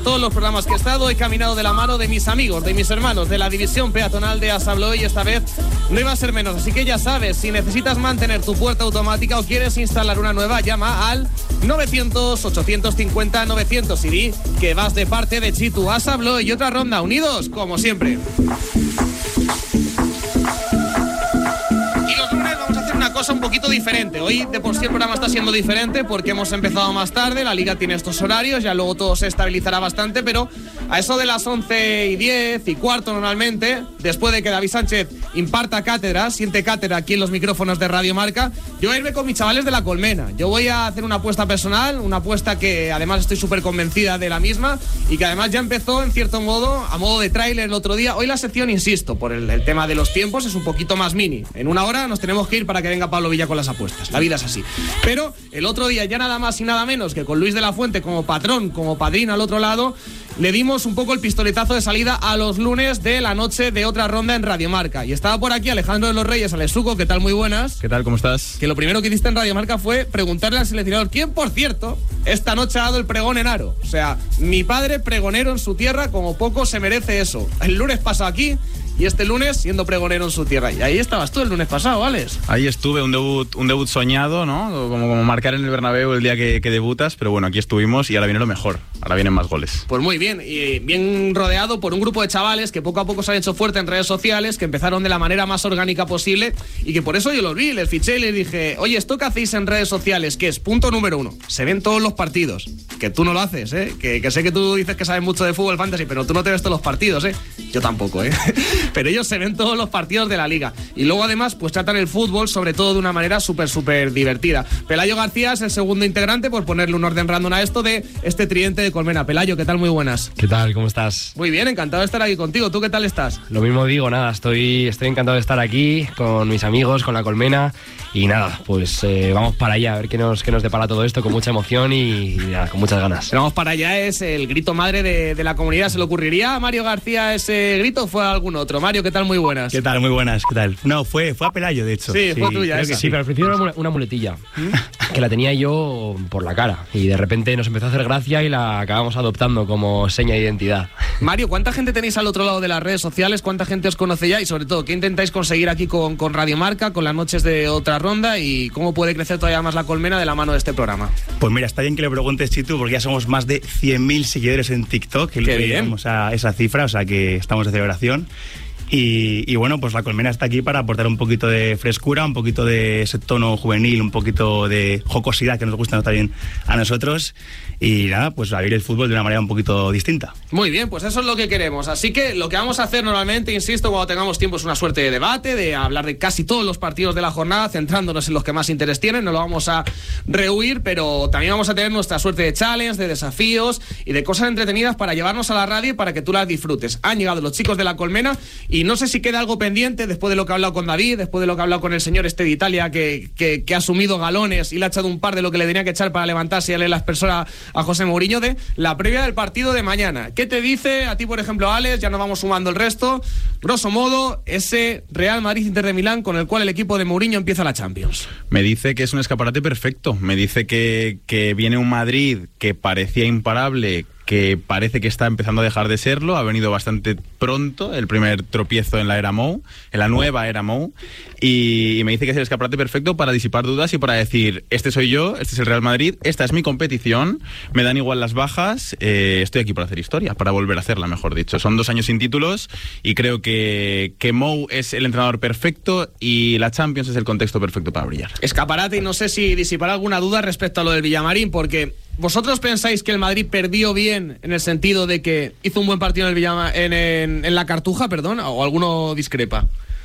Todos los programas que he estado he caminado de la mano de mis amigos, de mis hermanos, de la división peatonal de Assa Abloy, y esta vez no iba a ser menos. Así que ya sabes, si necesitas mantener tu puerta automática o quieres instalar una nueva, llama al 900-850-900 y di que vas de parte de Chitu. Assa Abloy y otra ronda, unidos como siempre. Una cosa un poquito diferente. Hoy de por sí el programa está siendo diferente porque hemos empezado más tarde, la liga tiene estos horarios, ya luego todo se estabilizará bastante, pero a eso de las 11:10 normalmente, después de que David Sánchez imparta cátedra, siente cátedra aquí en los micrófonos de Radio Marca, yo voy a irme con mis chavales de La Colmena. Yo voy a hacer una apuesta personal, una apuesta que además estoy súper convencida de la misma y que además ya empezó en cierto modo, a modo de tráiler el otro día. Hoy la sección, insisto, por el tema de los tiempos es un poquito más mini. En una hora nos tenemos que ir para que venga Pablo Villa con las apuestas. La vida es así. Pero el otro día, ya nada más y nada menos que con Luis de la Fuente como patrón, como padrino al otro lado, le dimos un poco el pistoletazo de salida a los lunes de la noche de otra ronda en Radio Marca. Y estaba por aquí Alejandro de los Reyes, Alesuco, ¿qué tal? Muy buenas. ¿Qué tal? ¿Cómo estás? Que lo primero que hiciste en Radio Marca fue preguntarle al seleccionador, ¿quién, por cierto, esta noche ha dado el pregón en Aro? O sea, mi padre pregonero en su tierra, como poco se merece eso. El lunes pasó aquí y este lunes siendo pregonero en su tierra. Y ahí estabas tú el lunes pasado, Alex. Ahí estuve, un debut soñado, ¿no? Como marcar en el Bernabéu el día que debutas, pero bueno, aquí estuvimos y ahora viene lo mejor, ahora vienen más goles. Pues muy bien, y bien rodeado por un grupo de chavales que poco a poco se han hecho fuerte en redes sociales, que empezaron de la manera más orgánica posible y que por eso yo los vi, les fiché y les dije, oye, ¿esto que hacéis en redes sociales? ¿Qué es? Punto número 1, se ven todos los partidos, que tú no lo haces, ¿eh? Que sé que tú dices que sabes mucho de fútbol fantasy, pero tú no te ves todos los partidos, ¿eh? Yo tampoco, ¿eh? Pero ellos se ven todos los partidos de la liga. Y luego además pues tratan el fútbol sobre todo de una manera súper divertida. Pelayo García es el segundo integrante, por ponerle un orden random a esto, de este tridente de Colmena. Pelayo, ¿qué tal? Muy buenas. ¿Qué tal? ¿Cómo estás? Muy bien, encantado de estar aquí contigo. ¿Tú qué tal estás? Lo mismo digo, nada, estoy encantado de estar aquí con mis amigos, con la Colmena. Y nada, pues vamos para allá, a ver qué nos depara todo esto, con mucha emoción y nada, con muchas ganas. Pero vamos para allá, es el grito madre de la comunidad. ¿Se le ocurriría a Mario García ese grito o fue a algún otro? Mario, ¿qué tal? Muy buenas. ¿Qué tal? Muy buenas, ¿qué tal? No, fue a Pelayo, de hecho. Sí, fue tuya. Creo que sí, pero al principio era una muletilla que la tenía yo por la cara y de repente nos empezó a hacer gracia y la acabamos adoptando como seña de identidad. Mario, ¿cuánta gente tenéis al otro lado de las redes sociales? ¿Cuánta gente os conoce ya? Y sobre todo, ¿qué intentáis conseguir aquí con Radio Marca, con las noches de otra ronda? ¿Y cómo puede crecer todavía más la Colmena de la mano de este programa? Pues mira, está bien que le preguntes, Chitu, porque ya somos más de 100.000 seguidores en TikTok. Qué bien. Llegamos a esa cifra, o sea que estamos de celebración. Y bueno, pues la Colmena está aquí para aportar un poquito de frescura, un poquito de ese tono juvenil, un poquito de jocosidad que nos gusta también a nosotros. Y nada, pues a vivir el fútbol de una manera un poquito distinta. Muy bien, pues eso es lo que queremos. Así que lo que vamos a hacer normalmente, insisto, cuando tengamos tiempo, es una suerte de debate, de hablar de casi todos los partidos de la jornada, centrándonos en los que más interés tienen. No lo vamos a rehuir, pero también vamos a tener nuestra suerte de challenge, de desafíos y de cosas entretenidas para llevarnos a la radio y para que tú las disfrutes. Han llegado los chicos de la Colmena y no sé si queda algo pendiente después de lo que he hablado con David, después de lo que he hablado con el señor de Italia, que ha asumido galones y le ha echado un par de lo que le tenía que echar para levantarse y darle la aspersora a José Mourinho, de la previa del partido de mañana. ¿Qué te dice a ti, por ejemplo, Alex? Ya nos vamos sumando el resto. Grosso modo, ese Real Madrid-Inter de Milán con el cual el equipo de Mourinho empieza la Champions. Me dice que es un escaparate perfecto. Me dice que viene un Madrid que parecía imparable, que parece que está empezando a dejar de serlo. Ha venido bastante pronto el primer tropiezo en la era Mou, en la nueva era Mou, y me dice que es el escaparate perfecto para disipar dudas y para decir, este soy yo, este es el Real Madrid, esta es mi competición, me dan igual las bajas, estoy aquí para hacer historia, para volver a hacerla, mejor dicho. Son 2 años sin títulos y creo que Mou es el entrenador perfecto y la Champions es el contexto perfecto para brillar. Escaparate, y no sé si disipar alguna duda respecto a lo del Villamarín, porque ¿vosotros pensáis que el Madrid perdió bien en el sentido de que hizo un buen partido en la Cartuja, perdón, o alguno discrepa?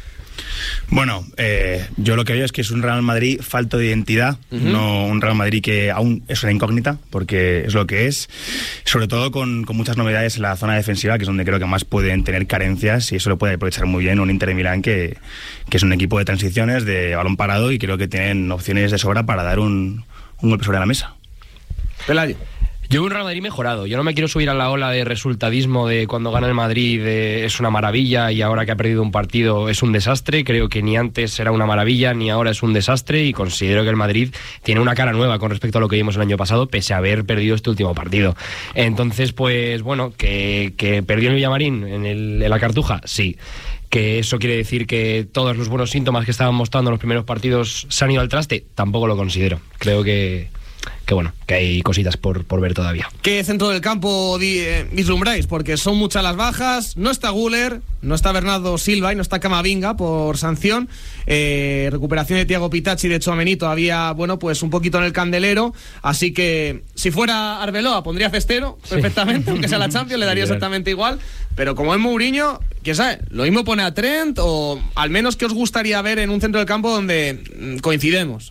Bueno, yo lo que veo es que es un Real Madrid falto de identidad, no un Real Madrid que aún es una incógnita, porque es lo que es, sobre todo con muchas novedades en la zona defensiva, que es donde creo que más pueden tener carencias, y eso lo puede aprovechar muy bien un Inter de Milán que es un equipo de transiciones, de balón parado, y creo que tienen opciones de sobra para dar un golpe sobre la mesa. Pelayo. Yo veo un Real Madrid mejorado. Yo no me quiero subir a la ola de resultadismo de cuando gana el Madrid es una maravilla y ahora que ha perdido un partido es un desastre. Creo que ni antes era una maravilla ni ahora es un desastre y considero que el Madrid tiene una cara nueva con respecto a lo que vimos el año pasado, pese a haber perdido este último partido. Entonces, pues bueno, que perdió el Villamarín en la Cartuja, sí. Que eso quiere decir que todos los buenos síntomas que estaban mostrando en los primeros partidos se han ido al traste, tampoco lo considero. Creo que bueno, que hay cositas por ver todavía. ¿Qué centro del campo vislumbráis? Porque son muchas las bajas, no está Güler, no está Bernardo Silva y no está Camavinga por sanción, recuperación de Thiago Pitacci, de Tchouaméni todavía, bueno, pues un poquito en el candelero, así que si fuera Arbeloa pondría Cestero perfectamente, aunque sea la Champions le daría exactamente igual, pero como es Mourinho, quién sabe, lo mismo pone a Trent, o al menos que os gustaría ver en un centro del campo donde coincidemos,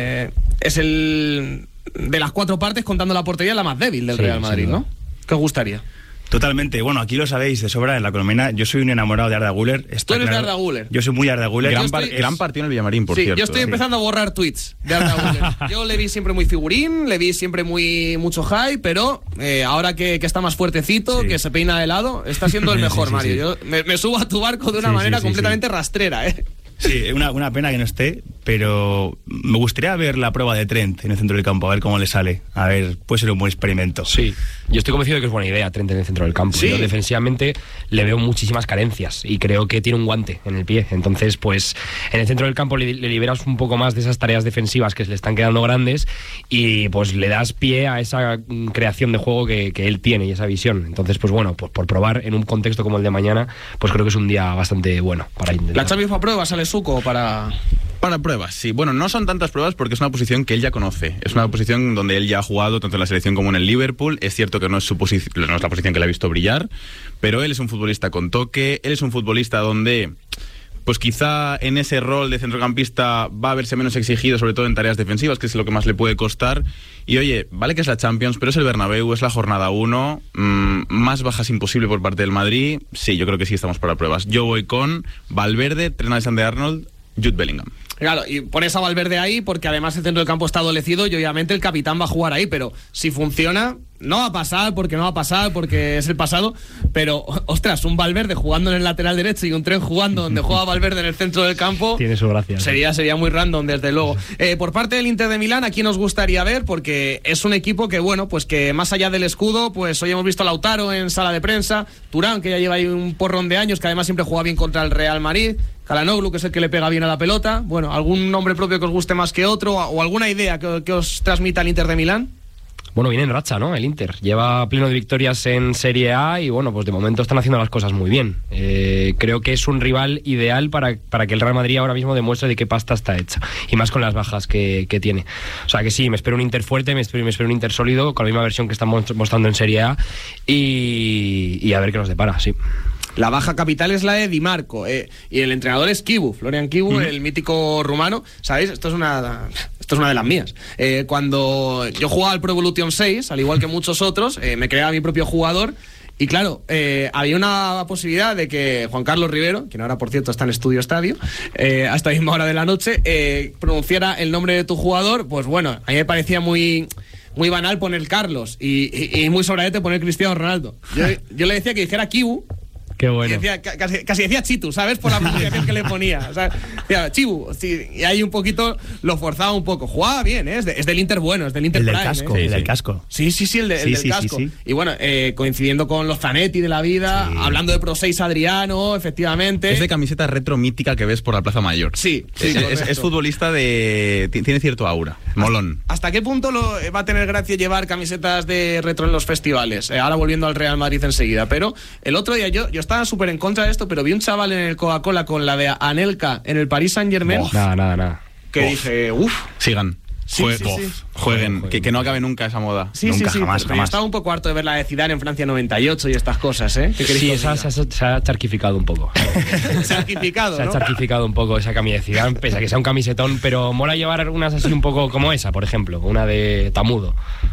es el de las 4 partes, contando la portería, la más débil del Real Madrid, ¿no? ¿Qué os gustaría? Totalmente. Bueno, aquí lo sabéis de sobra en la Colmena. Yo soy un enamorado de Arda Güler. Tú eres de Arda Güler. Yo soy muy Arda Güler. Gran partido en el Villamarín, por cierto. Yo estoy empezando a borrar tweets de Arda Güler. Yo le vi siempre muy figurín, le vi siempre mucho hype, pero ahora que está más fuertecito, que se peina de lado, está siendo el mejor, Mario. Yo me subo a tu barco de una manera completamente rastrera, Sí, una pena que no esté, pero me gustaría ver la prueba de Trent en el centro del campo, a ver cómo le sale. A ver, puede ser un buen experimento. Sí, yo estoy convencido de que es buena idea Trent en el centro del campo. ¿Sí? Yo defensivamente le veo muchísimas carencias y creo que tiene un guante en el pie. Entonces, pues en el centro del campo le liberas un poco más de esas tareas defensivas que se le están quedando grandes y pues le das pie a esa creación de juego que él tiene y esa visión. Entonces, pues bueno, pues por probar en un contexto como el de mañana, pues creo que es un día bastante bueno para intentar. ¿La Champions para pruebas, sale Suco para pruebas? Sí, bueno, no son tantas pruebas porque es una posición que él ya conoce. Es una posición donde él ya ha jugado tanto en la selección como en el Liverpool. Es cierto que no es la posición que le ha visto brillar, pero él es un futbolista con toque, él es un futbolista donde pues quizá en ese rol de centrocampista va a verse menos exigido, sobre todo en tareas defensivas, que es lo que más le puede costar. Y oye, vale que es la Champions, pero es el Bernabéu, es la jornada 1, más bajas imposible por parte del Madrid. Sí, yo creo que sí estamos para pruebas. Yo voy con Valverde, Trent Alexander-Arnold, Jude Bellingham. Claro, y pones a Valverde ahí porque además el centro del campo está adolecido y obviamente el capitán va a jugar ahí, pero si funciona, no va a pasar porque es el pasado, pero ostras, un Valverde jugando en el lateral derecho y un Trent jugando donde juega Valverde en el centro del campo, tiene su gracia. Sería muy random, desde luego. Por parte del Inter de Milán, ¿a quién nos gustaría ver? Porque es un equipo que, bueno, pues que más allá del escudo, pues hoy hemos visto a Lautaro en sala de prensa, Turán, que ya lleva ahí un porrón de años, que además siempre juega bien contra el Real Madrid, Calhanoglu, que es el que le pega bien a la pelota. Bueno, ¿algún nombre propio que os guste más que otro o alguna idea que os transmita el Inter de Milán? Bueno, viene en racha, ¿no? El Inter lleva pleno de victorias en Serie A y bueno, pues de momento están haciendo las cosas muy bien. Creo que es un rival ideal para que el Real Madrid ahora mismo demuestre de qué pasta está hecha y más con las bajas que tiene. O sea que sí, me espero un Inter fuerte, me espero un Inter sólido con la misma versión que están mostrando en Serie A y a ver qué nos depara, sí. La baja capital es la de Di Marco, y el entrenador es Kibu, Florian Kibu, el mítico rumano. ¿Sabéis? Esto es una de las mías. Cuando yo jugaba al Pro Evolution 6, al igual que muchos otros, me creaba mi propio jugador. Y claro, había una posibilidad de que Juan Carlos Rivero, quien ahora por cierto está en Estudio Estadio, a esta misma hora de la noche, pronunciara el nombre de tu jugador. Pues bueno, a mí me parecía muy banal poner Carlos y muy sobradete poner Cristiano Ronaldo. Yo le decía que dijera Kibu. Qué bueno. Decía, casi decía Chitu, ¿sabes? Por la pronunciación que le ponía. O sea, decía, Chibu. Sí, y ahí un poquito lo forzaba un poco. Jugaba bien, ¿eh? Es del Inter bueno, es del Inter Prime. Casco. El del casco. Sí, el del casco. Sí. Y bueno, coincidiendo con los Zanetti de la vida, hablando de Pro 6 Adriano, efectivamente. Es de camiseta retro mítica que ves por la Plaza Mayor. Sí. Es futbolista tiene cierto aura. Molón. ¿Hasta qué punto va a tener gracia llevar camisetas de retro en los festivales? Ahora volviendo al Real Madrid enseguida. Pero el otro día yo estaba súper en contra de esto, pero vi un chaval en el Coca-Cola con la de Anelka en el Paris Saint-Germain. Nada. Que dije, sigan. Jueguen, que no acabe nunca esa moda. Nunca, jamás. Yo estaba un poco harto de ver la de Zidane en Francia 98 y estas cosas, ¿eh? Sí, se ha charquificado un poco. Se ha charquificado un poco esa camisa de Zidane, pese a que sea un camisetón, pero mola llevar unas así un poco como esa, por ejemplo, una de Tamudo.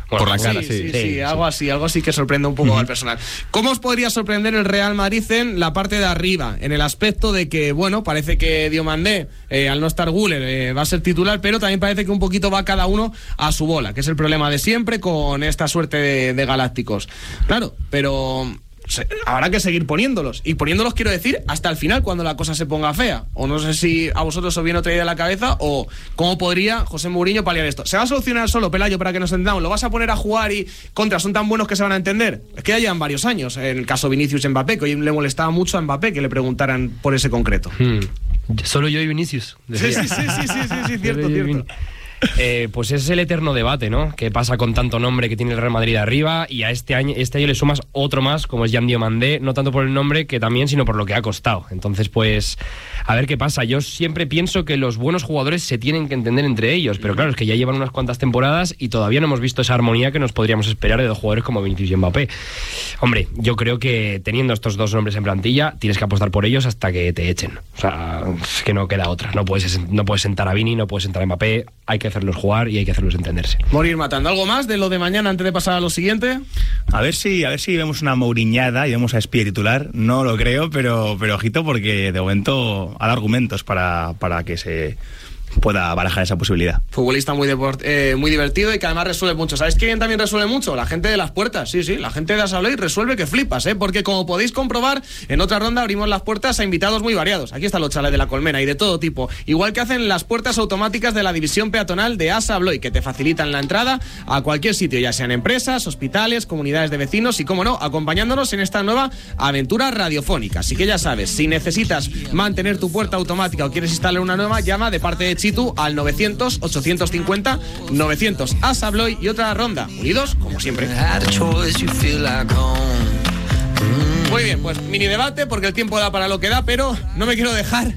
Bueno, por la cara, sí, algo así que sorprende un poco al personal. ¿Cómo os podría sorprender el Real Madrid en la parte de arriba? En el aspecto de que, bueno, parece que Diomandé, al no estar Güler, va a ser titular, pero también parece que un poquito va cada uno a su bola, que es el problema de siempre con esta suerte de galácticos. Claro, pero habrá que seguir poniéndolos. Y poniéndolos, quiero decir, hasta el final, cuando la cosa se ponga fea. O no sé si a vosotros os viene otra idea a la cabeza, o cómo podría José Mourinho paliar esto. ¿Se va a solucionar solo, Pelayo, para que nos entendamos? ¿Lo vas a poner a jugar y contra son tan buenos que se van a entender? Es que ya llevan varios años. En el caso Vinicius y Mbappé, que hoy le molestaba mucho a Mbappé que le preguntaran por ese concreto. Solo yo y Vinicius. Sí, cierto. Pues es el eterno debate, ¿no? ¿Qué pasa con tanto nombre que tiene el Real Madrid arriba? Y a este año le sumas otro más, como es Jan Diomandé, no tanto por el nombre que también, sino por lo que ha costado. Entonces, pues, a ver qué pasa. Yo siempre pienso que los buenos jugadores se tienen que entender entre ellos, pero claro, es que ya llevan unas cuantas temporadas y todavía no hemos visto esa armonía que nos podríamos esperar de dos jugadores como Vinicius y Mbappé. Hombre, yo creo que teniendo estos dos nombres en plantilla, tienes que apostar por ellos hasta que te echen. O sea, es que no queda otra. No puedes sentar a Vini, no puedes sentar a Mbappé, hay que hacerlos jugar y hay que hacerlos entenderse. Morir matando. ¿Algo más de lo de mañana antes de pasar a lo siguiente? A ver si vemos una mouriñada y vemos a Espía titular. No lo creo, pero ojito, porque de momento hay argumentos para que se pueda barajar esa posibilidad. Futbolista muy divertido y que además resuelve mucho. ¿Sabéis quién también resuelve mucho? La gente de las puertas. Sí, la gente de Asa Abloy resuelve que flipas, porque como podéis comprobar, en otra ronda abrimos las puertas a invitados muy variados. Aquí están los chalés de la Colmena y de todo tipo. Igual que hacen las puertas automáticas de la división peatonal de Asa Abloy, que te facilitan la entrada a cualquier sitio, ya sean empresas, hospitales, comunidades de vecinos y, como no, acompañándonos en esta nueva aventura radiofónica. Así que ya sabes, si necesitas mantener tu puerta automática o quieres instalar una nueva, llama de parte de Chitu al 900-850-900 Asa Abloy y otra ronda. Unidos, como siempre. Muy bien, pues mini debate, porque el tiempo da para lo que da, pero no me quiero dejar.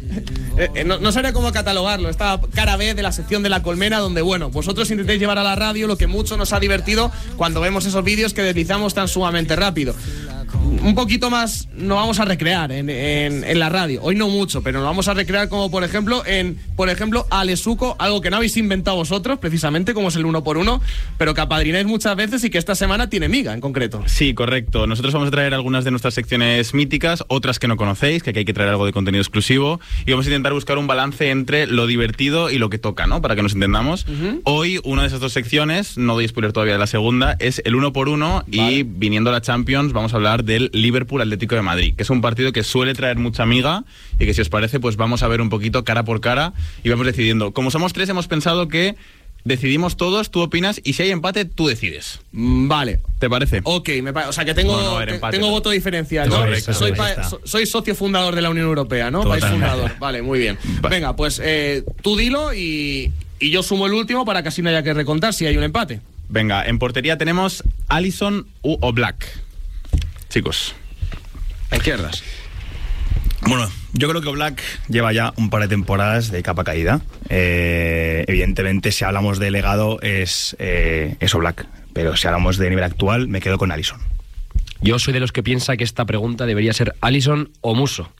No sabría cómo catalogarlo. Esta cara B de la sección de la Colmena, donde, bueno, vosotros intentéis llevar a la radio lo que mucho nos ha divertido cuando vemos esos vídeos que deslizamos tan sumamente rápido. Un poquito más nos vamos a recrear en la radio. Hoy no mucho, pero nos vamos a recrear como por ejemplo Alesuco, algo que no habéis inventado vosotros precisamente, como es el 1x1, pero que apadrináis muchas veces y que esta semana tiene miga en concreto. Sí, correcto. Nosotros vamos a traer algunas de nuestras secciones míticas, otras que no conocéis, que aquí hay que traer algo de contenido exclusivo, y vamos a intentar buscar un balance entre lo divertido y lo que toca, ¿no? Para que nos entendamos. Hoy, una de esas dos secciones, no doy spoiler todavía de la segunda, es el 1x1, vale. Y viniendo a la Champions vamos a hablar del Liverpool Atlético de Madrid, que es un partido que suele traer mucha miga y que, si os parece, pues vamos a ver un poquito cara por cara y vamos decidiendo. Como somos tres, hemos pensado que decidimos todos, tú opinas, y si hay empate, tú decides. Vale. ¿Te parece? Ok, o sea que tengo, empate, tengo voto diferencial, ¿no? Correcto, soy socio fundador de la Unión Europea, ¿no? País fundador. Vale, muy bien. Venga, pues tú dilo y yo sumo el último para que así no haya que recontar si hay un empate. Venga, en portería tenemos Alisson u Oblak. Chicos, a izquierdas. Bueno, yo creo que Oblak lleva ya un par de temporadas de capa caída. Evidentemente, si hablamos de legado es Oblak, pero si hablamos de nivel actual, me quedo con Alisson. Yo soy de los que piensa que esta pregunta debería ser Alisson o Musso.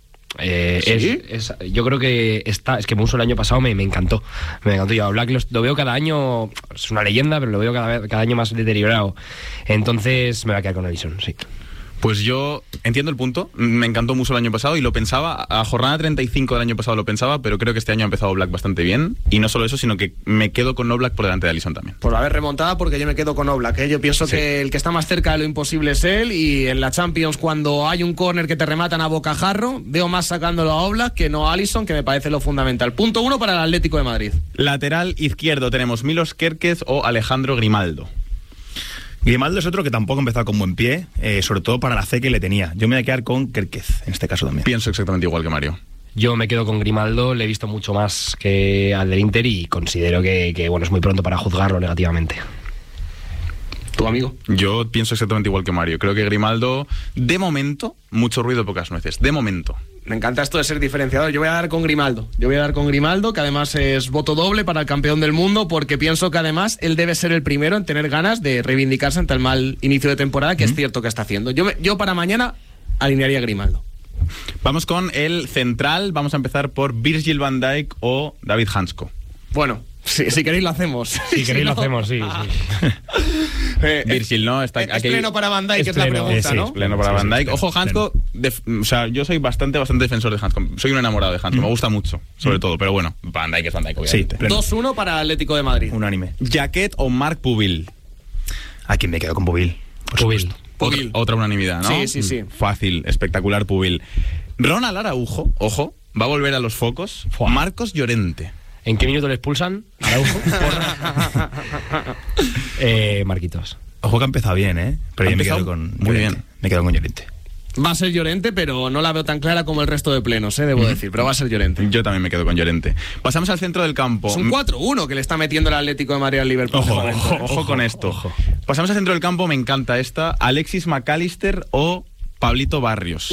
¿Sí? Yo creo que es que Musso el año pasado me encantó. Me encantó. Yo a Oblak lo veo cada año, es una leyenda, pero lo veo cada año más deteriorado. Entonces me voy a quedar con Alisson, sí. Pues yo entiendo el punto. Me encantó mucho el año pasado y lo pensaba. A jornada 35 del año pasado lo pensaba, pero creo que este año ha empezado Oblak bastante bien. Y no solo eso, sino que me quedo con Oblak por delante de Alisson también. Por haber remontada, porque yo me quedo con Oblak, ¿eh? Yo pienso que el que está más cerca de lo imposible es él. Y en la Champions, cuando hay un córner que te rematan a bocajarro, veo más sacándolo a Oblak que no a Alisson, que me parece lo fundamental. Punto 1 para el Atlético de Madrid. Lateral izquierdo tenemos Milos Kerkez o Alejandro Grimaldo. Grimaldo es otro que tampoco ha empezado con buen pie, sobre todo para la fe que le tenía. Yo me voy a quedar con Kerkez, en este caso también. Pienso exactamente igual que Mario. Yo me quedo con Grimaldo, le he visto mucho más que al del Inter y considero que bueno, es muy pronto para juzgarlo negativamente. ¿Tu amigo? Yo pienso exactamente igual que Mario. Creo que Grimaldo, de momento, mucho ruido, pocas nueces. De momento. Me encanta esto de ser diferenciador. Yo voy a dar con Grimaldo. Que además es voto doble para el campeón del mundo, porque pienso que además él debe ser el primero en tener ganas de reivindicarse ante el mal inicio de temporada, que es cierto que está haciendo. Yo para mañana alinearía a Grimaldo. Vamos con el central. Vamos a empezar por Virgil van Dijk o David Hansko. Bueno, si queréis lo hacemos. Si queréis lo hacemos, sí. Virgil, ¿no? Está Es aquí. pleno para Van Dijk, que es la pleno, pregunta, sí, ¿no? es Pleno para Van Dijk. pleno, Ojo, Hansko, o sea, yo soy bastante defensor de Hansko. Soy un enamorado de Hansko, me gusta mucho, sobre todo. Pero bueno, Van Dijk es Van Dijk, Sí, obviamente. pleno. 2-1 para Atlético de Madrid. Unánime. Jaquet o Marc Pubil. Aquí me quedo con Pubil. Pubil. Pubil. Otra unanimidad, ¿no? Sí. Fácil, espectacular Pubil. Ronald Araujo, ojo, va a volver a los focos. Fua. Marcos Llorente. ¿En qué minuto le expulsan? Araujo. Marquitos. Ojo que ha empezado bien, ¿eh? Pero Ha yo me quedo empezado con muy Llorente. bien. Me quedo con Llorente. Va a ser Llorente, pero no la veo tan clara como el resto de plenos, debo decir. Pero va a ser Llorente. Yo también me quedo con Llorente. Pasamos al centro del campo. Es un 4-1 que le está metiendo el Atlético de Madrid al Liverpool. Ojo con esto. ojo. Pasamos al centro del campo, me encanta esta. Alexis McAllister o Pablito Barrios.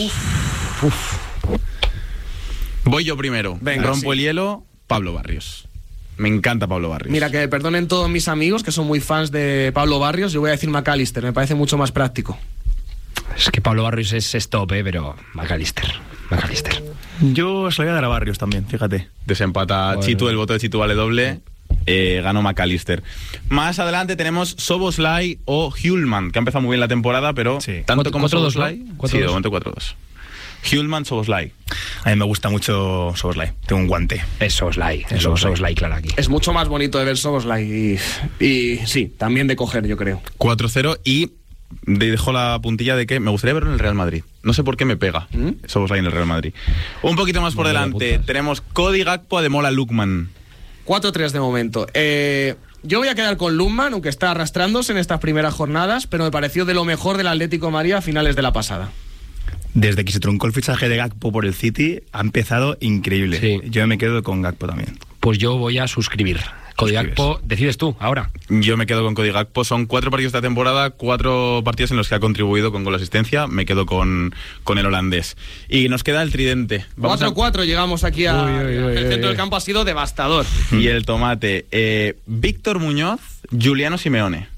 Voy yo primero. Venga, Rompo sí. el hielo, Pablo Barrios. Me encanta Pablo Barrios. Mira, que perdonen todos mis amigos que son muy fans de Pablo Barrios. Yo voy a decir McAllister, me parece mucho más práctico. Es que Pablo Barrios es top, pero McAllister. Yo se lo voy a dar a Barrios también, fíjate. Desempata Bueno. Chitu, el voto de Chitu vale doble. Ganó McAllister. Más adelante tenemos Soboslai o Hjulman, que ha empezado muy bien la temporada, pero Sí. tanto como 4-2, Soboslai. ¿no? Sí, 4-2. de momento 4-2. Hjulman, Soboslai. A mí me gusta mucho Soboslai. Tengo un guante. Es Soboslai. Soboslai, claro, aquí. Es mucho más bonito de ver Soboslai y sí, también de coger, yo creo. 4-0 y dejo la puntilla de que me gustaría verlo en el Real Madrid. No sé por qué me pega. Soboslai en el Real Madrid. Un poquito más por Madre de delante. putas. Tenemos Cody Gakpo, Ademola Lookman. 4-3 de momento. Yo voy a quedar con Lundman, aunque está arrastrándose en estas primeras jornadas, pero me pareció de lo mejor del Atlético de Madrid a finales de la pasada. Desde que se truncó el fichaje de Gakpo por el City, ha empezado increíble. Sí. Yo me quedo con Gakpo también. Pues yo voy a suscribir. Cody Gakpo, decides tú, ahora. Yo me quedo con Cody Gakpo. Son 4 partidos esta temporada, 4 partidos en los que ha contribuido con gol de asistencia. Me quedo con el holandés. Y nos queda el tridente. Vamos a- 4-4 llegamos aquí a... El centro del campo ha sido devastador. Y el tomate. Víctor Muñoz, Giuliano Simeone.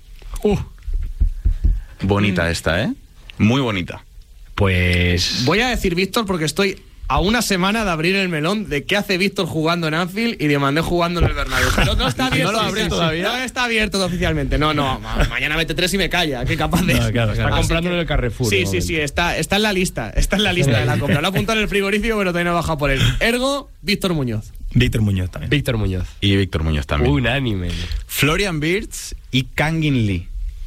Bonita esta, ¿eh? Muy bonita. Pues... Voy a decir Víctor porque estoy a una semana de abrir el melón de qué hace Víctor jugando en Anfield y de Mandé jugando en el Bernabéu. Pero no está abierto, ¿No lo abrís todavía? No está abierto oficialmente. No, mañana mete 3 y me calla. Qué capaz de... No, claro, Está claro. comprándolo en el Carrefour. Sí, de sí, sí, momento. está en la lista. Está en la lista de la compra. Lo ha apuntado en el frigorífico, pero todavía no ha bajado por él. Ergo, Víctor Muñoz. Víctor Muñoz también. Víctor Muñoz. Y Víctor Muñoz también. Unánime. Florian Wirtz y Kangin Lee.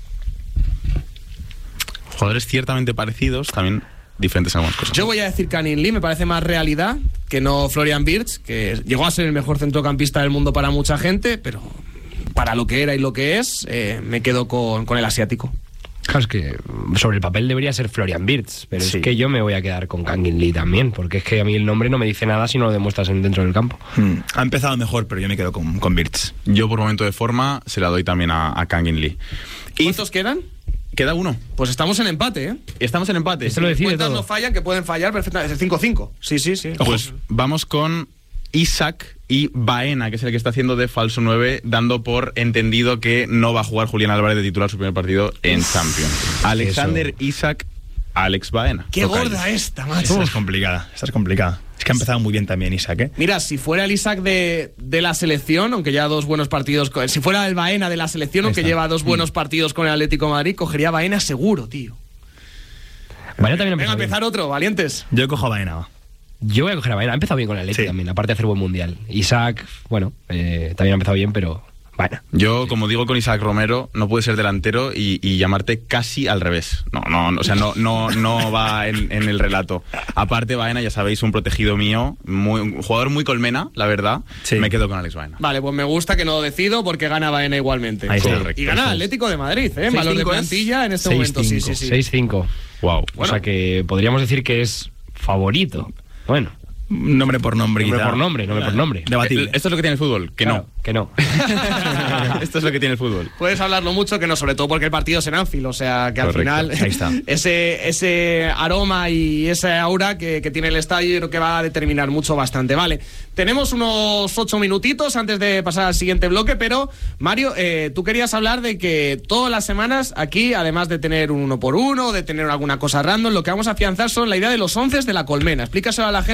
Jugadores ciertamente parecidos, también diferentes en algunas cosas. Yo voy a decir Canning Lee, me parece más realidad que no Florian Wirtz, que llegó a ser el mejor centrocampista del mundo para mucha gente, pero para lo que era y lo que es, me quedo con el asiático. Claro, es que sobre el papel debería ser Florian Wirtz, pero Sí. es que yo me voy a quedar con Kangin Lee también, porque es que a mí el nombre no me dice nada si no lo demuestras dentro del campo. Ha empezado mejor, pero yo me quedo con Wirtz. Yo por momento de forma se la doy también a Kangin Lee. Y ¿Cuántos quedan? queda uno. Pues estamos en empate, ¿eh? Estamos en empate. Esto lo decide Cuentas todo. no fallan, que pueden fallar perfectamente. Es el 5-5. Sí, sí, sí. Pues vamos con Isaac y Baena, que es el que está haciendo de falso 9, dando por entendido que no va a jugar Julián Álvarez de titular su primer partido en Champions. Alexander Isaac, Alex Baena. Qué Tocayos. gorda esta, macho. Esta es complicada. Esta es complicada. Es que ha empezado muy bien también Isaac, ¿eh? Mira, si fuera el Isaac de la selección, aunque lleva 2 buenos partidos, si fuera el Baena de la selección, Ahí aunque está. lleva 2 buenos partidos con el Atlético de Madrid, cogería Baena seguro, tío. Baena también ha Venga, empezado bien. empezar otro, valientes. Yo cojo a Baena. va. Yo voy a coger a Baena. Ha empezado bien con el Atlético Sí. también, aparte de hacer buen mundial. Isaac, bueno, también ha empezado bien, pero Baena. Yo, como digo con Isaac Romero, no puede ser delantero y llamarte casi al revés. No, o sea, no va en el relato. Aparte, Baena, ya sabéis, un protegido mío, un jugador muy colmena, la verdad. Sí. Me quedo con Alex Baena. Vale, pues me gusta que no lo decido porque gana Baena igualmente. Ahí está. Correcto. Y gana Atlético de Madrid, ¿eh? 6-5 Valor de es. plantilla en este momento. Sí, sí, sí. 6-5. Wow. O sea que podríamos decir que es favorito. Bueno, Nombre por nombre, nombre quizá. por nombre, nombre por nombre. Debatible. Esto es lo que tiene el fútbol, que Claro, que no. no. Esto es lo que tiene el fútbol. Puedes hablarlo mucho, que no, sobre todo porque el partido es en Anfield, o sea que Correcto. al final Ahí está. ese aroma y ese aura que tiene el estadio yo creo que va a determinar mucho bastante. Vale, tenemos unos 8 minutitos antes de pasar al siguiente bloque, pero Mario, tú querías hablar de que todas las semanas aquí, además de tener un 1 por 1, de tener alguna cosa random, lo que vamos a afianzar son la idea de los 11 de la colmena. Explícaselo a la gente porque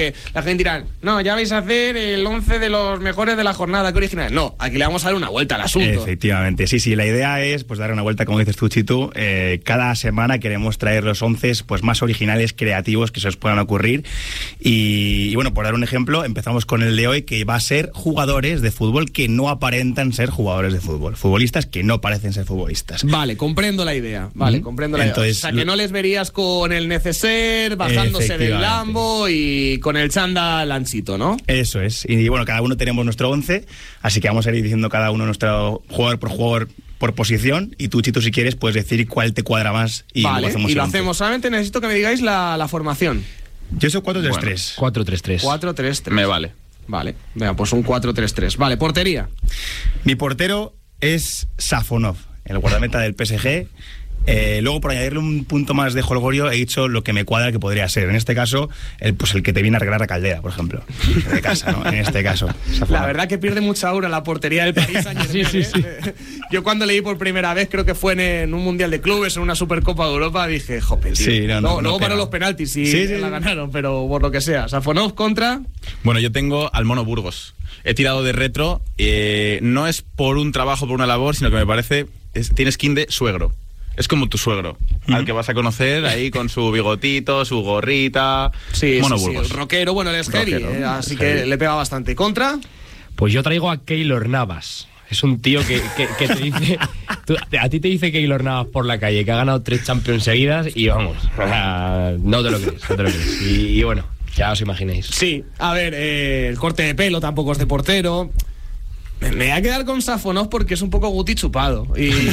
porque la gente dirá, no, ya vais a hacer el 11 de los mejores de la jornada, qué original. No, aquí le vamos a dar una vuelta al asunto. Efectivamente, sí, la idea es pues dar una vuelta, como dices tú, Chitu. Cada semana queremos traer los 11 pues más originales, creativos que se os puedan ocurrir. Y bueno, por dar un ejemplo, empezamos con el de hoy, que va a ser jugadores de fútbol que no aparentan ser jugadores de fútbol, futbolistas que no parecen ser futbolistas. Vale, comprendo la idea. Entonces, o sea, que no les verías con el neceser, bajándose del Lambo y con el chándal anchito, ¿no? Eso es. Y bueno, cada uno tenemos nuestro 11, así que vamos a ir diciendo cada uno nuestro jugador por posición, y tú, Chito, si quieres, puedes decir cuál te cuadra más y vale, lo hacemos. Solamente necesito que me digáis la formación. Yo soy 4-3-3. 4-3-3. 4-3-3. Me vale. Vale, venga, pues un 4-3-3. Vale, portería. Mi portero es Safonov, el guardameta del PSG. Luego, por añadirle un punto más de jolgorio, he dicho lo que me cuadra que podría ser. En este caso, el que te viene a arreglar la caldera, por ejemplo, de casa, ¿no? En este caso, Safonov. La verdad que pierde mucha aura la portería del Paris Saint-Germain. Sí. Yo cuando leí por primera vez, creo que fue en un Mundial de Clubes, en una Supercopa de Europa, dije, jope, tío. Sí, luego paró los penaltis y la ganaron, pero por lo que sea. Safonov contra... Bueno, yo tengo al Mono Burgos. He tirado de retro, no es por un trabajo, por una labor, sino que me parece, tiene skin de suegro. Es como tu suegro, al que vas a conocer ahí con su bigotito, su gorrita. Mono Burgos. Rockero, bueno, él es heavy, así que le pega bastante. ¿Contra? Pues yo traigo a Keylor Navas. Es un tío que te dice... a ti te dice Keylor Navas por la calle, que ha ganado 3 Champions seguidas y vamos, no te lo crees. Y bueno, ya os imagináis. Sí, a ver, el corte de pelo tampoco es de portero. Me voy a quedar con Safonov porque es un poco Guti chupado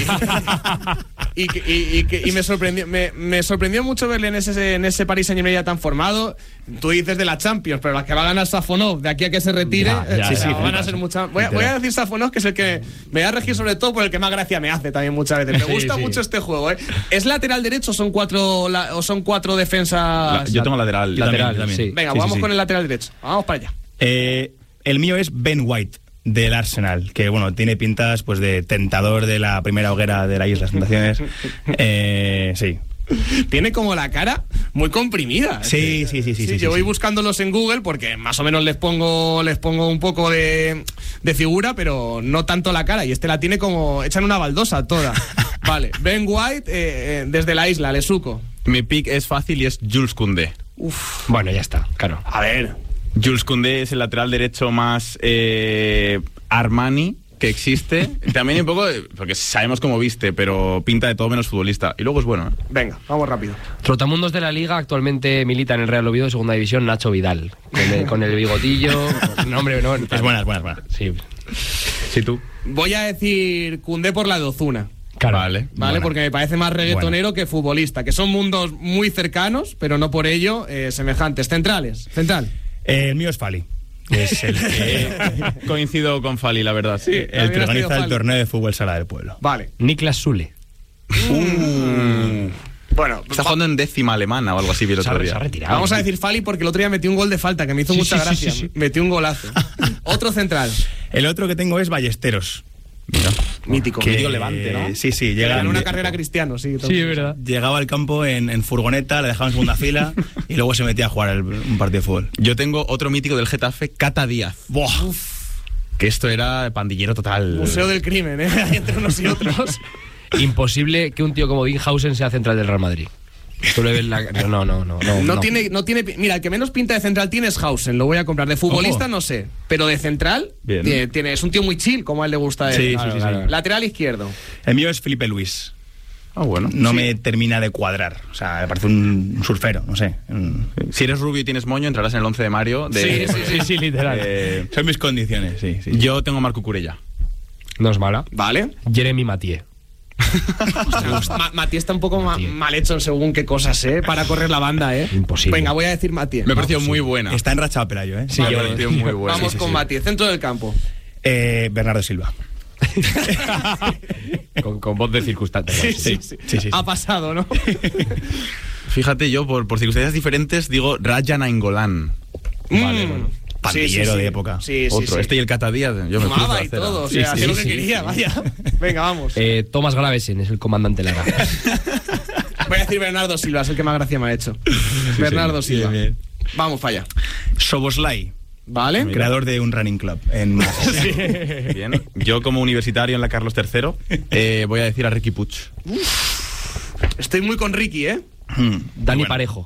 y me sorprendió mucho verle en ese Paris Saint-Germain ya tan formado. Tú dices de la Champions, pero las que va a ganar Safonov de aquí a que se retire van a ser muchas. Voy a decir Safonov, que es el que me voy a regir sobre todo por el que más gracia me hace también muchas veces. Me gusta mucho este juego, ¿eh? ¿Es lateral derecho o son cuatro defensas? Yo tengo lateral. También. Sí. Venga, vamos con el lateral derecho. Vamos para allá. El mío es Ben White, del Arsenal, que bueno, tiene pintas pues de tentador de la primera hoguera de la Isla de las Tentaciones. Sí. Tiene como la cara muy comprimida. Sí. Yo voy buscándolos en Google porque más o menos les pongo un poco de figura, pero no tanto la cara. Y la tiene como hecha en una baldosa toda. Vale, Ben White desde la isla, Lesuco. Mi pick es fácil y es Jules Koundé. Bueno, ya está, claro. A ver. Jules Koundé es el lateral derecho más Armani que existe. También un poco, porque sabemos cómo viste, pero pinta de todo menos futbolista. Y luego es bueno, ¿eh? Venga, vamos rápido. Trotamundos de la Liga, actualmente milita en el Real Oviedo de Segunda División, Nacho Vidal. Con el bigotillo. No, hombre, no. Es buena. Sí. Sí, tú. Voy a decir Koundé por la de Ozuna. Claro. Vale, porque me parece más reggaetonero que futbolista, que son mundos muy cercanos, pero no por ello semejantes. Central. El mío es Fali. Es el que coincido con Fali, la verdad. Sí, el que organiza el torneo de fútbol sala del pueblo. Vale. Niklas Sule. Bueno, está jugando en décima alemana o algo así, vi el otro día. Se ha retirado. Vamos a decir Fali porque el otro día metió un gol de falta que me hizo mucha gracia. Sí. Metió un golazo. Otro central. El otro que tengo es Ballesteros. Mira. Mítico. Que Levante, ¿no? Sí, llega en una carrera Cristiano, sí. Sí, es verdad. Llegaba al campo en furgoneta, le dejaba en segunda fila y luego se metía a jugar un partido de fútbol. Yo tengo otro mítico del Getafe, Cata Díaz. ¡Buah! Que esto era pandillero total. Museo del crimen, entre unos y otros. Imposible que un tío como Binghausen sea central del Real Madrid. Tú le ves la... No. Tiene. Mira, el que menos pinta de central tiene es Hausen. Lo voy a comprar. De futbolista no sé, pero de central es un tío muy chill, como a él le gusta a él. Sí. Lateral izquierdo. El mío es Felipe Luis. Bueno. No me termina de cuadrar. O sea, me parece un surfero, no sé. Si eres rubio y tienes moño, entrarás en el 11 de Mario. Sí, literal. Son mis condiciones, sí. Yo tengo Marco Curella. No es mala. Vale. Jeremy Mathieu. Mathieu está un poco mal hecho según qué cosas, para correr la banda, Imposible. Venga, voy a decir Mathieu. Me pareció muy buena. Está enrachado Pelayo, Sí, me pareció muy buena. Vamos con Mathieu, centro del campo. Bernardo Silva. con voz de circunstancia. Sí. Ha pasado, ¿no? Fíjate, yo por circunstancias diferentes digo Raja Nainggolan. Vale, bueno. Pandillero de época. Otro. Este y el Cata Díaz. Yo me fumaba y todo. Hacía lo que quería, vaya. Venga, vamos. Thomas Gravesen es el comandante Lara. Voy a decir Bernardo Silva, es el que más gracia me ha hecho. Bernardo Silva. Bien. Vamos para allá. Soboslai, ¿Vale? creador de un running club en Bien. Yo, como universitario en la Carlos III, voy a decir a Riqui Puig. Estoy muy con Ricky, ¿eh? Dani Bueno. Parejo.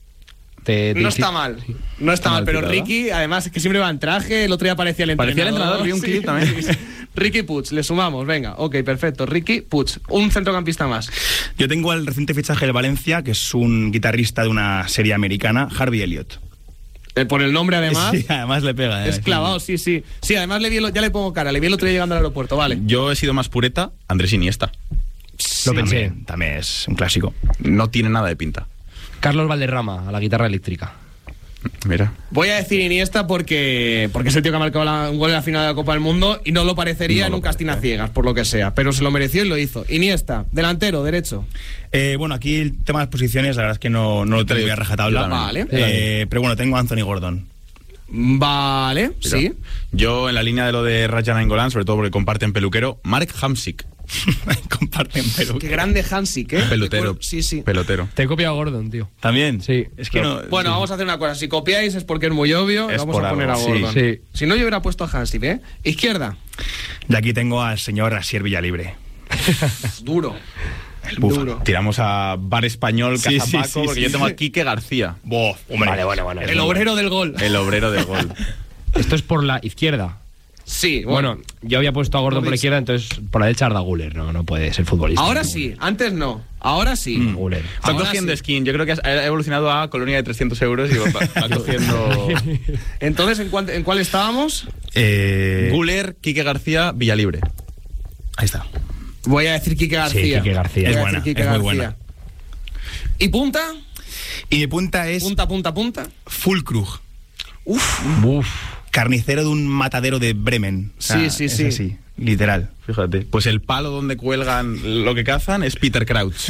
No está mal. No está mal, pero citado. Ricky, además, es que siempre va en traje. El otro día aparecía el entrenador. Parecía el entrenador, vi un clip también. Ricky Puig, le sumamos, venga. Ok, perfecto. Ricky Puig, un centrocampista más. Yo tengo el reciente fichaje del Valencia, que es un guitarrista de una serie americana, Harvey Elliott. Por el nombre, además. Sí, además le pega. Es clavado, sí. Sí, además ya le pongo cara. Le vi el otro día llegando al aeropuerto, vale. Yo he sido más pureta, Andrés Iniesta. Lo pensé. También es un clásico. No tiene nada de pinta. Carlos Valderrama, a la guitarra eléctrica. Mira. Voy a decir Iniesta porque es el tío que ha marcado un gol en la final de la Copa del Mundo y no lo parecería en un casting a ciegas, por lo que sea. Pero se lo mereció y lo hizo. Iniesta, delantero, derecho. Bueno, aquí el tema de las posiciones, la verdad es que no lo tengo a rajatabla. Vale. Pero bueno, tengo a Anthony Gordon. Vale, Mira. sí. Yo, en la línea de lo de Raja Nainggolan, sobre todo porque comparten peluquero, Mark Hamsik. Comparten pelo. Qué grande Hansik, ¿eh? Pelotero. Sí. Pelotero. Te he copiado a Gordon, tío. ¿También? Sí. Es que no... Bueno, vamos a hacer una cosa. Si copiáis es porque es muy obvio. Es Vamos por a poner algo, a sí. Gordon. Sí. Si no, yo hubiera puesto a Hansik, ¿eh? Izquierda. Y aquí tengo al señor Asier Villalibre. Duro. El búfalo. Duro. Tiramos a bar español, Sí, Cazapaco, sí, sí, porque sí. yo tengo a Quique García, Hombre. Bueno. El obrero del gol. el obrero del gol. Esto es por la izquierda. Sí, Bueno, yo había puesto a Gordon por la izquierda, entonces por la derecha Arda Güler. No puede ser futbolista. ahora sí. Antes no. Ahora sí. Güler. Está Ahora cogiendo sí. skin. Yo creo que ha evolucionado a colonia de 300 euros y va cogiendo Entonces, ¿en cuál estábamos? Guler, Quique García, Villalibre. Ahí está. Voy a decir Quique García. Quique García. Voy a Es decir buena, Quique es muy García. buena. ¿Y punta? Y mi punta es Punta. Fulkrug, Uf. carnicero de un matadero de Bremen. O sea, Sí. es así, literal. Fíjate. Pues el palo donde cuelgan lo que cazan es Peter Crouch.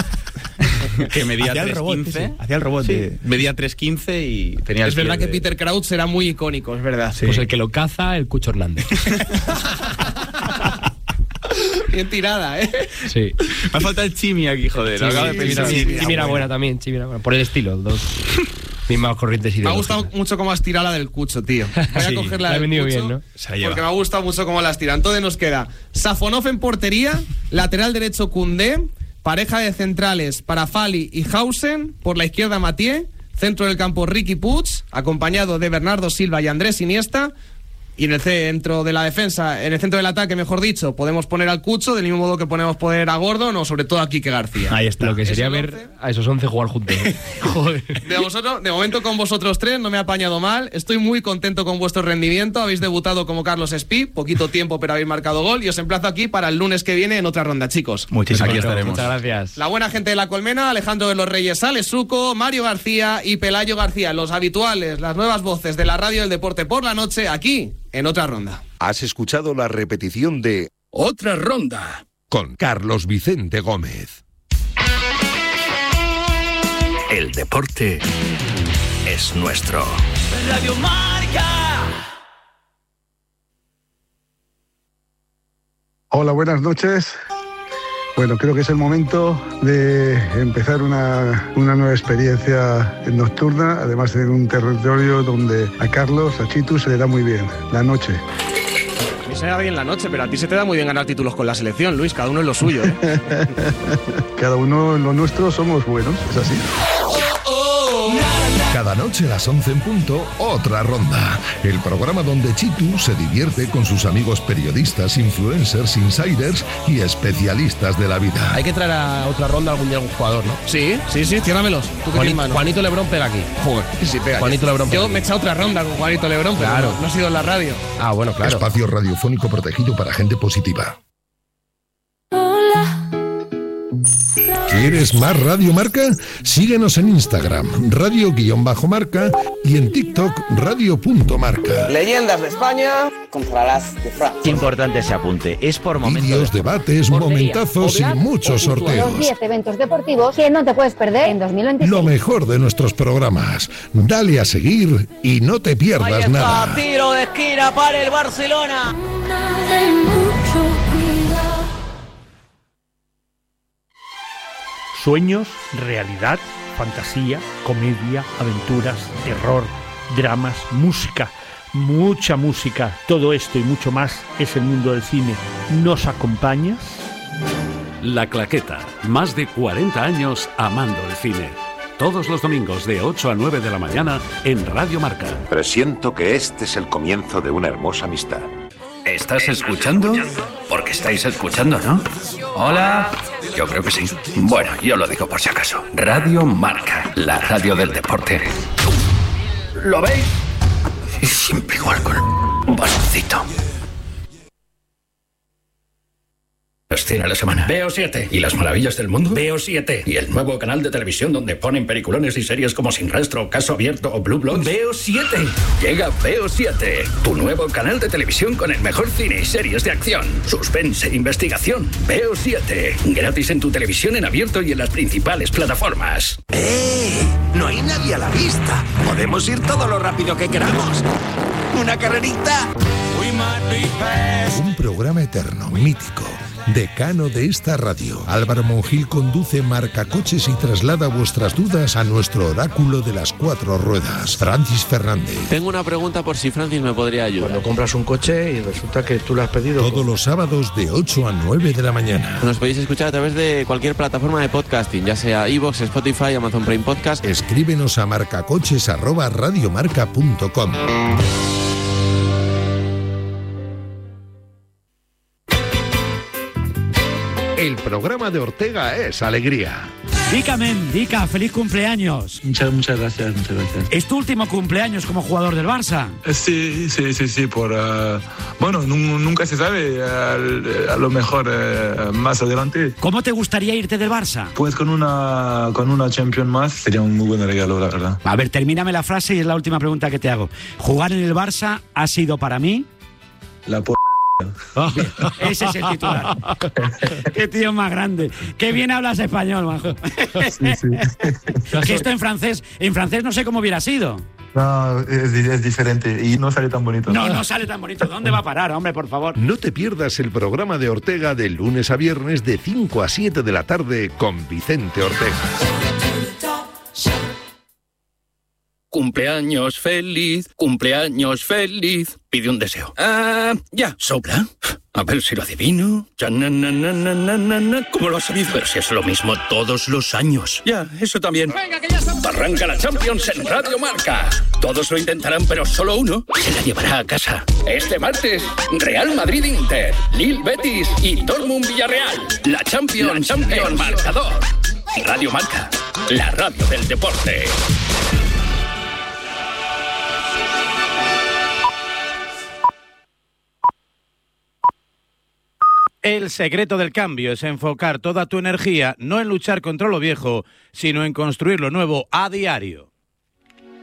Que medía Hacía el robot, 3,15. sí. Hacía el robot. Sí, de- medía 3,15 y tenía el Es verdad pie que Peter Crouch era muy icónico, es verdad. Pues el que lo caza, el Cucho Hernández. Bien tirada, ¿eh? Sí. Me falta el Chimi aquí, joder. Sí, Acabo de pensar. Chimi era buena también. Chimi era buena. Por el estilo, dos mismas corrientes Me ha ideológicas. gustado mucho cómo has tirado la del Cucho, tío. Voy a Sí, coger la le ha del venido Cucho, bien, ¿no? Se la lleva. porque me ha gustado mucho cómo las tira. Entonces nos queda Safonov en portería, lateral derecho Koundé, pareja de centrales para Fali y Hausen, por la izquierda Mathieu, centro del campo Riqui Puig, acompañado de Bernardo Silva y Andrés Iniesta. Y en el centro de la defensa, en el centro del ataque, mejor dicho, podemos poner al Cucho, del mismo modo que podemos poner a Gordon o sobre todo a Quique García. Ahí está. Lo que sería ¿Es el ver 11? a esos 11 jugar juntos. Joder. De momento con vosotros tres no me he apañado mal. Estoy muy contento con vuestro rendimiento. Habéis debutado como Carlos Espí, poquito tiempo pero habéis marcado gol y os emplazo aquí para el lunes que viene en otra ronda, chicos. Muchísimas Aquí gracias. estaremos. Muchas gracias. La buena gente de La Colmena, Alejandro de los Reyes Salesuco, Mario García y Pelayo García, los habituales, las nuevas voces de la radio del deporte por la noche, aquí en otra ronda. Has escuchado la repetición de Otra ronda. con Carlos Vicente Gómez. El deporte es nuestro. Radio Marca. Hola, buenas noches. Bueno, creo que es el momento de empezar una nueva experiencia nocturna, además en un territorio donde a Carlos, a Chitu, se le da muy bien, la noche. A mí se me da bien la noche, pero a ti se te da muy bien ganar títulos con la selección, Luis, cada uno es lo suyo, ¿eh? Cada uno en lo nuestro somos buenos, es así. Cada noche a las 11 en punto, Otra Ronda. El programa donde Chitu se divierte con sus amigos periodistas, influencers, insiders y especialistas de la vida. Hay que traer a otra ronda algún día algún jugador, ¿no? Sí, ciérramelos. ¿Tú qué tienes, mano? Juanito Lebrón pega aquí. Joder, sí, pega. Juanito Lebrón. Yo me he echado otra ronda con Juanito Lebrón, pero Claro. no ha sido en la radio. Ah, bueno, claro. Espacio radiofónico protegido para gente positiva. ¿Quieres más Radio Marca? Síguenos en Instagram, radio_marca y en TikTok, radio.marca. Leyendas de España contra las de Francia. Qué importante ese apunte. Es por momentos. Vídeos, debates, momentazos y muchos sorteos. Los 10 eventos deportivos que no te puedes perder en 2026. Lo mejor de nuestros programas. Dale a seguir y no te pierdas nada. Tiro de esquina para el Barcelona. Sueños, realidad, fantasía, comedia, aventuras, terror, dramas, música, mucha música. Todo esto y mucho más es el mundo del cine. ¿Nos acompañas? La Claqueta, más de 40 años amando el cine. Todos los domingos de 8 a 9 de la mañana en Radio Marca. Presiento que este es el comienzo de una hermosa amistad. ¿Estás escuchando? Porque estáis escuchando, ¿no? Hola. Yo creo que sí. Bueno, yo lo digo por si acaso. Radio Marca, la radio del deporte. ¿Lo veis? Y siempre igual con un bastoncito. Cine a la semana. Veo 7. ¿Y las maravillas del mundo? Veo 7. ¿Y el nuevo canal de televisión donde ponen peliculones y series como Sin Rastro, Caso Abierto o Blue Bloods? Veo 7. Llega Veo 7. Tu nuevo canal de televisión con el mejor cine y series de acción, suspense, investigación. Veo 7. Gratis en tu televisión en abierto y en las principales plataformas. No hay nadie a la vista. Podemos ir todo lo rápido que queramos. ¿Una carrerita? Un programa eterno, mítico, decano de esta radio. Álvaro Monjil conduce Marcacoches y traslada vuestras dudas a nuestro oráculo de las 4 ruedas, Francis Fernández. Tengo una pregunta por si Francis me podría ayudar. Cuando compras un coche y resulta que tú lo has pedido. Todos los sábados de 8 a 9 de la mañana. Nos podéis escuchar a través de cualquier plataforma de podcasting, ya sea iVoox, Spotify, Amazon Prime Podcast. Escríbenos a marcacoches@radiomarca.com. El programa de Ortega es alegría. Dica, men, Dica, feliz cumpleaños. Muchas gracias. ¿Es tu último cumpleaños como jugador del Barça? Sí, bueno, nunca se sabe, a lo mejor más adelante. ¿Cómo te gustaría irte del Barça? Pues con una Champions más sería un muy buen regalo, la verdad. A ver, termíname la frase y es la última pregunta que te hago. ¿Jugar en el Barça ha sido para mí? La Ese es el titular. Qué tío más grande. Qué bien hablas español, majo. Sí. Que esto en francés no sé cómo hubiera sido. No, es diferente y no sale tan bonito. No sale tan bonito. ¿Dónde va a parar, hombre, por favor? No te pierdas el programa de Ortega de lunes a viernes de 5 a 7 de la tarde con Vicente Ortega. Cumpleaños feliz. Pide un deseo. Ya, sopla. A ver si lo adivino. ¿Cómo lo has sabido? Pero si es lo mismo todos los años. Ya, eso también. Venga, que ya estamos. Arranca la Champions en Radio Marca. Todos lo intentarán, pero solo uno se la llevará a casa. Este martes, Real Madrid-Inter, Lille Betis y Dortmund Villarreal. La Champions en marcador. Radio Marca, la radio del deporte. El secreto del cambio es enfocar toda tu energía no en luchar contra lo viejo, sino en construir lo nuevo a diario.